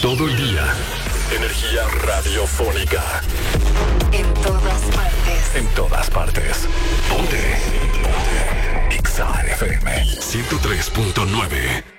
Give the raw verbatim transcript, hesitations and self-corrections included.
Todo el día. Energía radiofónica. En todas partes. En todas partes. Ponte. Ponte. Exa F M ciento tres punto nueve.